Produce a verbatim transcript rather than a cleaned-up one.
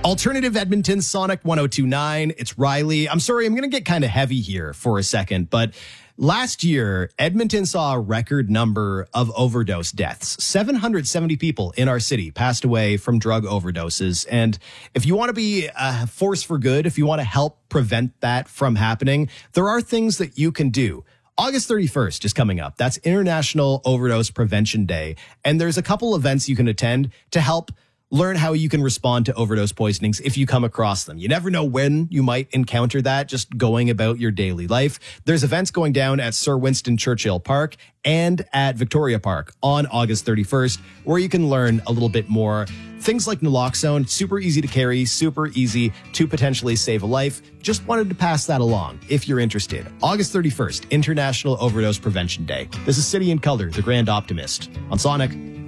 Alternative Edmonton, Sonic one oh two point nine. It's Riley. I'm sorry, I'm going to get kind of heavy here for a second, but last year, Edmonton saw a record number of overdose deaths. seven hundred seventy people in our city passed away from drug overdoses. And if you want to be a force for good, if you want to help prevent that from happening, there are things that you can do. August thirty-first is coming up. That's International Overdose Prevention Day. And there's a couple events you can attend to help learn how you can respond to overdose poisonings if you come across them. You never know when you might encounter that just going about your daily life. There's events going down at Sir Winston Churchill Park and at Victoria Park on August thirty-first, where you can learn a little bit more. Things like naloxone, super easy to carry, super easy to potentially save a life. Just wanted to pass that along if you're interested. August thirty-first, International Overdose Prevention Day. This is City in Color, the Grand Optimist on Sonic.